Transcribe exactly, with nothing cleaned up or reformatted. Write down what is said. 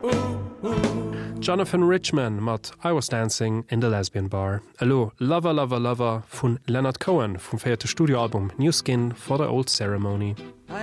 Jonathan Richman mat I was dancing in the lesbian bar. Allo Lover Lover Lover vun Leonard Cohen vum feierte Studioalbum New Skin for the Old Ceremony.